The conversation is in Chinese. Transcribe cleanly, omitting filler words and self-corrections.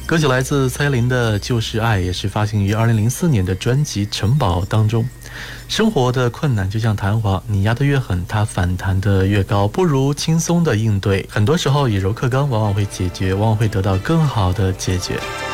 歌曲来自蔡依林的《就是爱》，也是发行于2004年的专辑《城堡》当中。生活的困难就像弹簧，你压得越狠，它反弹得越高，不如轻松的应对。很多时候以柔克刚往往会解决，往往会得到更好的解决。